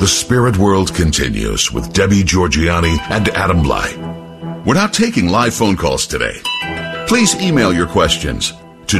The Spirit World continues with Debbie Georgianni and Adam Blai. We're not taking live phone calls today. Please email your questions to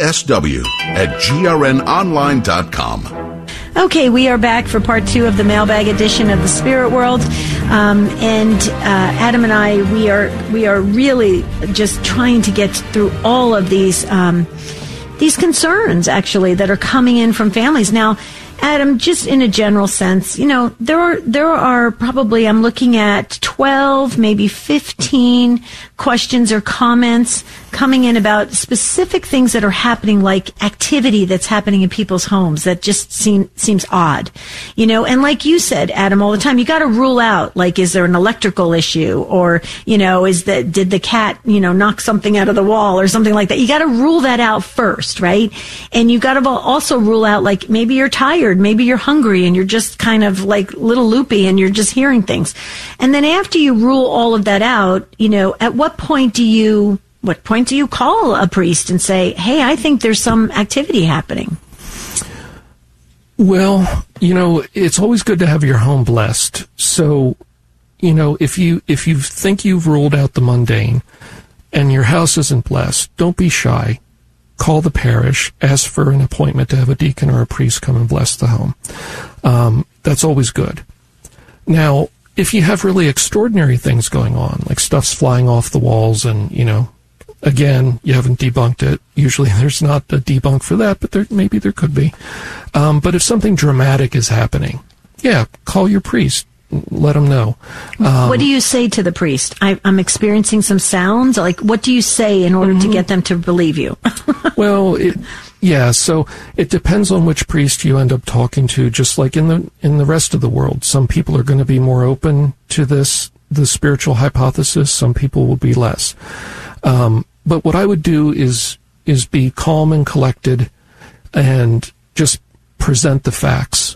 tsw@grnonline.com. Okay, we are back for part 2 of the mailbag edition of the Spirit World, and Adam and I, we are really just trying to get through all of these concerns actually that are coming in from families now. Adam, just in a general sense, there are probably, I'm looking at 12, maybe 15 questions or comments coming in about specific things that are happening, like activity that's happening in people's homes that just seems odd, and like you said, Adam, all the time, you got to rule out, like, is there an electrical issue, or, did the cat, knock something out of the wall or something like that? You got to rule that out first, right? And you got to also rule out, like, maybe you're tired, maybe you're hungry, and you're just kind of like little loopy and you're just hearing things. And then after you rule all of that out, at what point do you call a priest and say, hey, I think there's some activity happening? Well, it's always good to have your home blessed. So, if you think you've ruled out the mundane and your house isn't blessed, don't be shy. Call the parish, ask for an appointment to have a deacon or a priest come and bless the home. That's always good. Now, if you have really extraordinary things going on, like stuff's flying off the walls and, again, you haven't debunked it. Usually there's not a debunk for that, but maybe there could be. But if something dramatic is happening, call your priest. Let them know. What do you say to the priest? I'm experiencing some sounds. Like, what do you say in order to get them to believe you? Well, so it depends on which priest you end up talking to. Just like in the rest of the world, some people are going to be more open to the spiritual hypothesis. Some people will be less. But what I would do is be calm and collected, and just present the facts,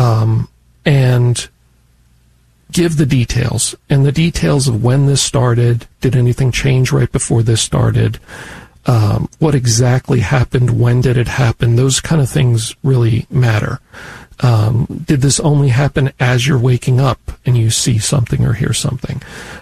and give the details, and the details of when this started. Did anything change right before this started? What exactly happened? When did it happen? Those kind of things really matter. Did this only happen as you're waking up and you see something or hear something?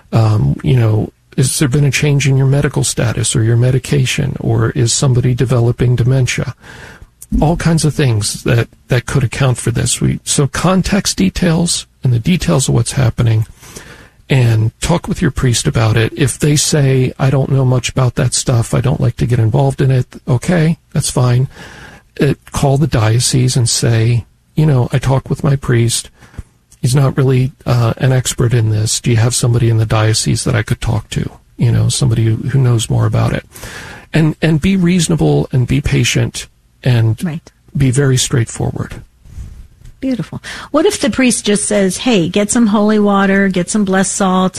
Has there been a change in your medical status or your medication, or is somebody developing dementia? All kinds of things that could account for this. So context details and the details of what's happening, and talk with your priest about it. If they say, I don't know much about that stuff, I don't like to get involved in it, okay, that's fine. Call the diocese and say, I talked with my priest. He's not really an expert in this. Do you have somebody in the diocese that I could talk to? Somebody who knows more about it. And be reasonable and be patient and be very straightforward. Beautiful. What if the priest just says, hey, get some holy water, get some blessed salt,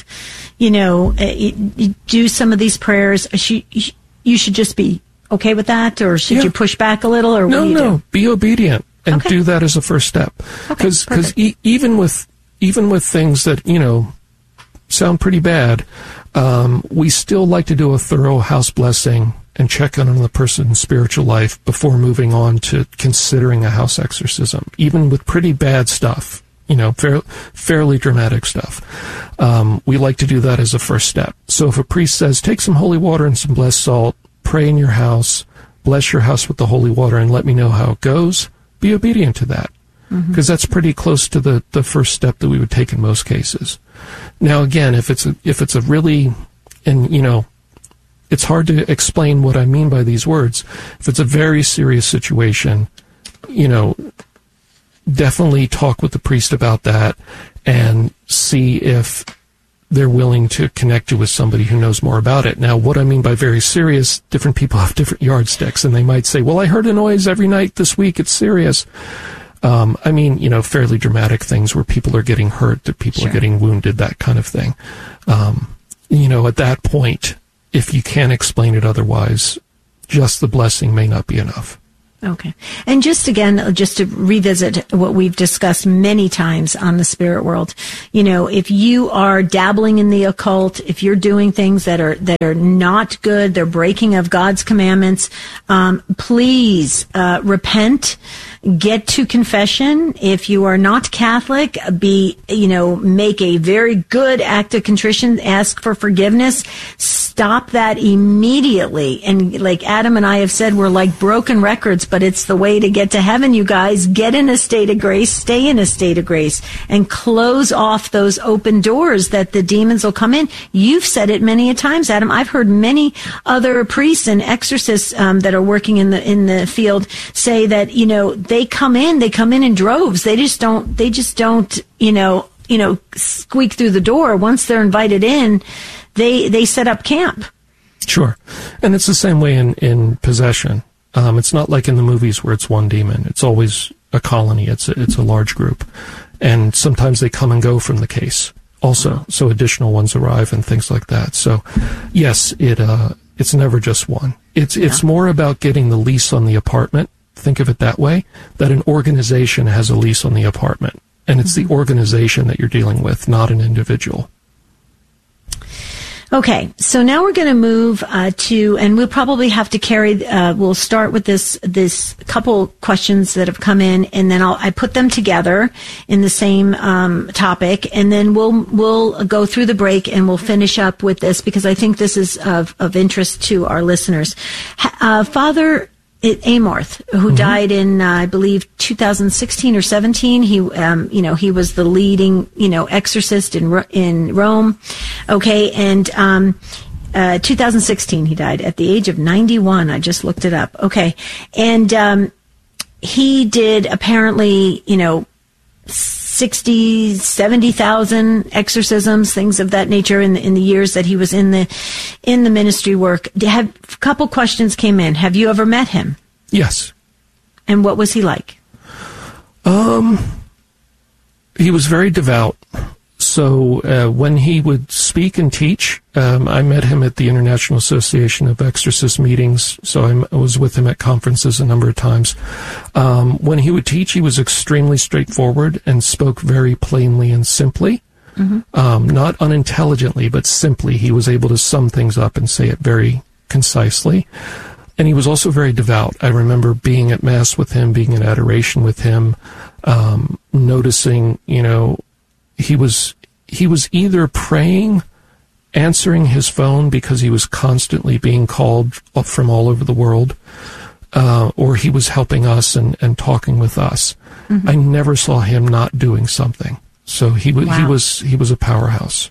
do some of these prayers? You should just be okay with that, or should you push back a little? Or No, be obedient and do that as a first step. Because even with things that, sound pretty bad, we still like to do a thorough house blessing and check on the person's spiritual life before moving on to considering a house exorcism, even with pretty bad stuff, fairly dramatic stuff. We like to do that as a first step. So if a priest says, take some holy water and some blessed salt, pray in your house, bless your house with the holy water, and let me know how it goes, be obedient to that, because that's pretty close to the first step that we would take in most cases. Now, again, if it's a really, and it's hard to explain what I mean by these words. If it's a very serious situation, definitely talk with the priest about that and see if they're willing to connect you with somebody who knows more about it. Now, what I mean by very serious, different people have different yardsticks, and they might say, well, I heard a noise every night this week, it's serious. I mean, fairly dramatic things where people are getting hurt, that people are getting wounded, that kind of thing. At that point, if you can't explain it otherwise, just the blessing may not be enough. Okay. And just to revisit what we've discussed many times on the Spirit World, if you are dabbling in the occult, if you're doing things that are not good, they're breaking of God's commandments, please repent. get to confession. If you are not Catholic, make a very good act of contrition, ask for forgiveness, stop that immediately. And like Adam and I have said, we're like broken records, but it's the way to get to heaven, you guys. Get in a state of grace, stay in a state of grace, and close off those open doors that the demons will come in. You've said it many a times, Adam. I've heard many other priests and exorcists that are working in the field say that, they come in droves. They just don't, squeak through the door. Once they're invited in, they set up camp. Sure. And it's the same way in possession. It's not like in the movies where it's one demon. It's always a colony. It's a large group. And sometimes they come and go from the case also. So additional ones arrive and things like that. So yes, it's never just one. It's more about getting the lease on the apartment. Think of it that way, that an organization has a lease on the apartment. And it's the organization that you're dealing with, not an individual. Okay, so now we're going to move and we'll probably have to we'll start with this couple questions that have come in, and then I put them together in the same topic, and then we'll go through the break and we'll finish up with this because I think this is of interest to our listeners. Father Amorth, who died in, I believe, 2016 or 17. He was the leading, exorcist in Rome. Okay. And, 2016 he died at the age of 91. I just looked it up. Okay. And, he did apparently, 60, 70,000 exorcisms, things of that nature in the years that he was in the ministry work. A couple questions came in. Have you ever met him? Yes. And what was he like? He was very devout. So when he would speak and teach, I met him at the International Association of Exorcist meetings, so I was with him at conferences a number of times. When he would teach, he was extremely straightforward and spoke very plainly and simply. Not unintelligently, but simply. He was able to sum things up and say it very concisely. And he was also very devout. I remember being at Mass with him, being in adoration with him, noticing, he was either praying, answering his phone because he was constantly being called up from all over the world, or he was helping us and talking with us. I never saw him not doing something. So he was a powerhouse.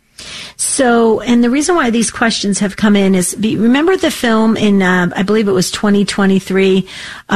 So, and the reason why these questions have come in is, remember the film in, I believe it was 2023,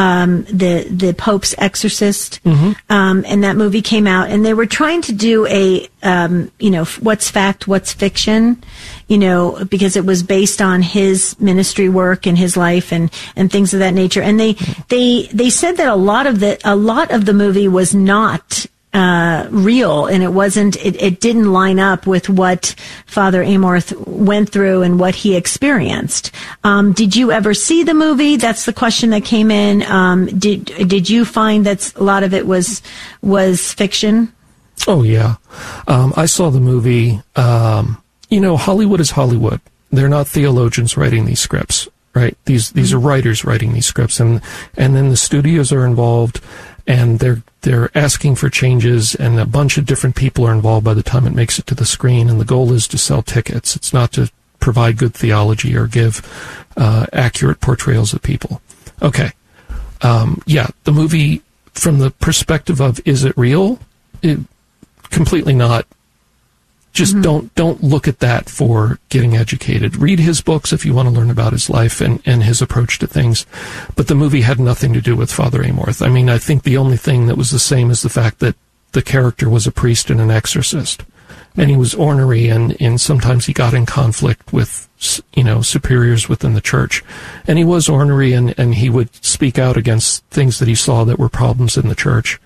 the Pope's Exorcist, and that movie came out, and they were trying to do a, what's fact, what's fiction, because it was based on his ministry work and his life and things of that nature. And they said that a lot of the movie was not real, and it didn't line up with what Father Amorth went through and what he experienced. Did you ever see the movie? That's the question that came in. Did you find that a lot of it was fiction? Oh yeah. I saw the movie. Hollywood is Hollywood. They're not theologians writing these scripts, right? These are writers writing these scripts, and then the studios are involved, and they're asking for changes, and a bunch of different people are involved by the time it makes it to the screen, and the goal is to sell tickets. It's not to provide good theology or give accurate portrayals of people. Okay. The movie, from the perspective of, is it real? Completely not. Just don't look at that for getting educated. Read his books if you want to learn about his life and his approach to things. But the movie had nothing to do with Father Amorth. I mean, I think the only thing that was the same is the fact that the character was a priest and an exorcist. And he was ornery, and sometimes he got in conflict with, superiors within the church. And he was ornery, and he would speak out against things that he saw that were problems in the church.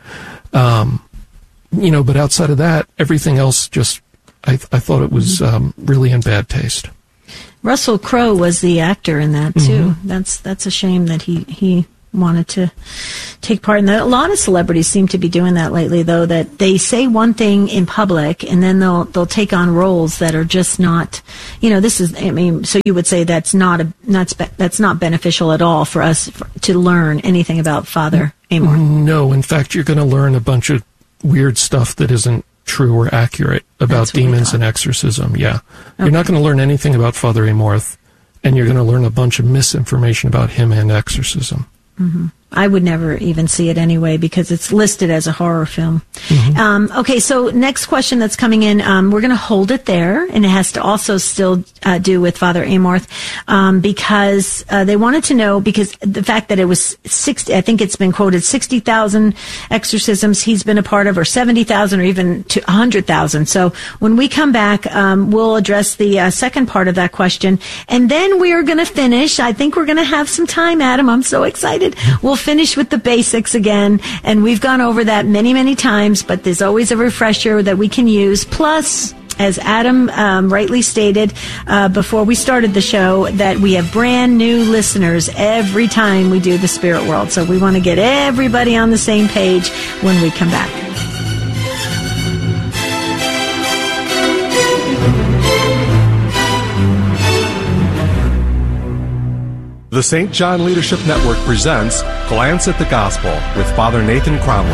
But outside of that, everything else just... I thought it was really in bad taste. Russell Crowe was the actor in that too. That's a shame that he wanted to take part in that. A lot of celebrities seem to be doing that lately, though, that they say one thing in public and then they'll take on roles that are just not. So you would say that's not beneficial at all for us to learn anything about Father Amor? No, in fact, you're going to learn a bunch of weird stuff that isn't true or accurate about demons and exorcism. Yeah. Okay. You're not going to learn anything about Father Amorth, and you're going to learn a bunch of misinformation about him and exorcism. Mm-hmm. I would never even see it anyway because it's listed as a horror film. Mm-hmm. Okay, so next question that's coming in, we're going to hold it there, and it has to also still do with Father Amorth because they wanted to know, because the fact that it was 60, I think it's been quoted 60,000 exorcisms he's been a part of, or 70,000, or even to 100,000. So when we come back, we'll address the second part of that question, and then we are going to finish. I think we're going to have some time, Adam. I'm so excited. We'll finish with the basics again, and we've gone over that many, many times, but there's always a refresher that we can use. Plus, as Adam rightly stated before we started the show, that we have brand new listeners every time we do the Spirit World. So we want to get everybody on the same page when we come back. The St. John Leadership Network presents Glance at the Gospel with Father Nathan Cromley.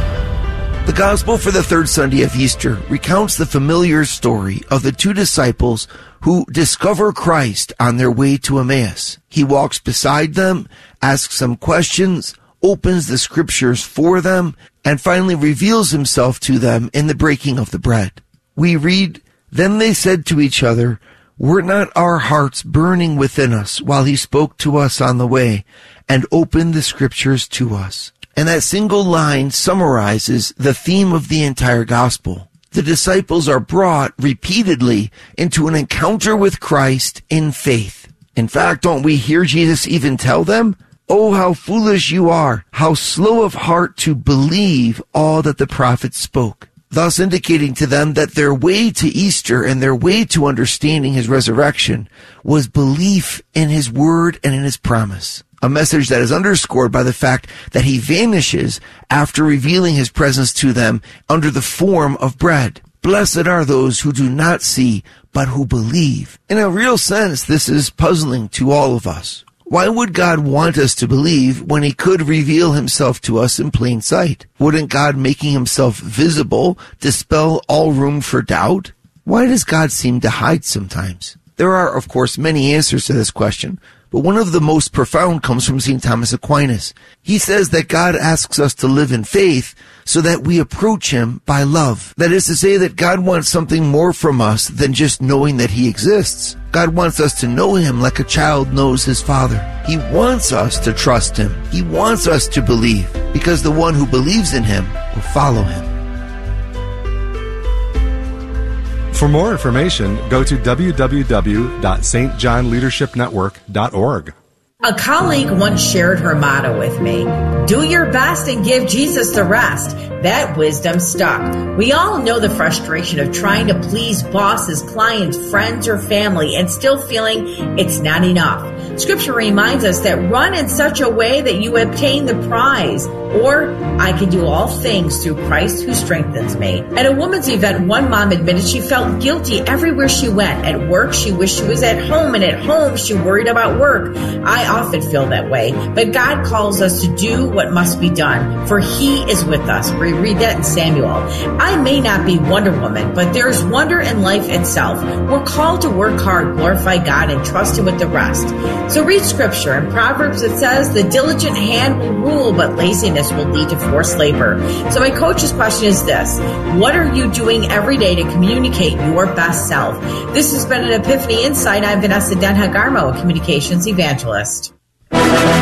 The Gospel for the third Sunday of Easter recounts the familiar story of the two disciples who discover Christ on their way to Emmaus. He walks beside them, asks them questions, opens the Scriptures for them, and finally reveals himself to them in the breaking of the bread. We read, "Then they said to each other, 'Were not our hearts burning within us while he spoke to us on the way and opened the Scriptures to us?'" And that single line summarizes the theme of the entire gospel. The disciples are brought repeatedly into an encounter with Christ in faith. In fact, don't we hear Jesus even tell them, "Oh, how foolish you are, how slow of heart to believe all that the prophets spoke," thus indicating to them that their way to Easter and their way to understanding his resurrection was belief in his word and in his promise. A message that is underscored by the fact that he vanishes after revealing his presence to them under the form of bread. Blessed are those who do not see, but who believe. In a real sense, this is puzzling to all of us. Why would God want us to believe when he could reveal himself to us in plain sight? Wouldn't God making himself visible dispel all room for doubt? Why does God seem to hide sometimes? There are, of course, many answers to this question, but one of the most profound comes from St. Thomas Aquinas. He says that God asks us to live in faith so that we approach him by love. That is to say that God wants something more from us than just knowing that he exists. God wants us to know him like a child knows his father. He wants us to trust him. He wants us to believe, because the one who believes in him will follow him. For more information, go to www.stjohnleadershipnetwork.org. A colleague once shared her motto with me: do your best and give Jesus the rest. That wisdom stuck. We all know the frustration of trying to please bosses, clients, friends, or family and still feeling it's not enough. Scripture reminds us that run in such a way that you obtain the prize. Or, I can do all things through Christ who strengthens me. At a women's event, one mom admitted she felt guilty everywhere she went. At work, she wished she was at home, and at home, she worried about work. I often feel that way, but God calls us to do what must be done, for he is with us. We read that in Samuel. I may not be Wonder Woman, but there is wonder in life itself. We're called to work hard, glorify God, and trust him with the rest. So read Scripture. In Proverbs it says, the diligent hand will rule, but laziness will lead to forced labor. So my coach's question is this: what are you doing every day to communicate your best self? This has been an Epiphany Insight. I'm Vanessa Denha-Garmo, a communications evangelist.